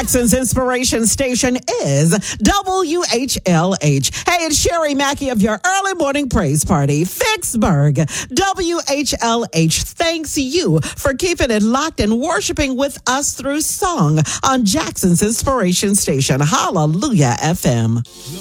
Jackson's inspiration station is WHLH. Hey, it's Sherry Mackey of your early morning praise party, Vicksburg. WHLH thanks you for keeping it locked and worshiping with us through song on Jackson's inspiration station. Hallelujah FM.